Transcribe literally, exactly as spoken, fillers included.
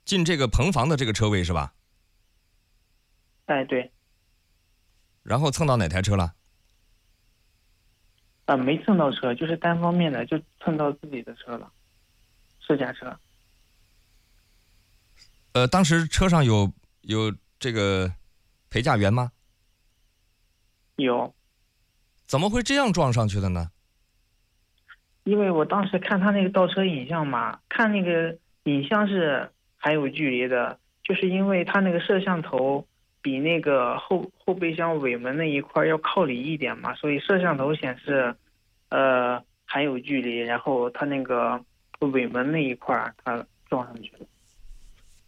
进这个棚房的这个车位是吧？ 哎，对。 然后蹭到哪台车了？ 啊，没蹭到车，就是单方面的，就蹭到自己的车了，私家车。 呃，当时车上有有这个陪驾员吗？ 有。 怎么会这样撞上去的呢？ 因为我当时看他那个倒车影像嘛，看那个影像是还有距离的，就是因为他那个摄像头比那个后后备箱尾门那一块要靠里一点嘛，所以摄像头显示，呃，还有距离，然后他那个尾门那一块他撞上去了。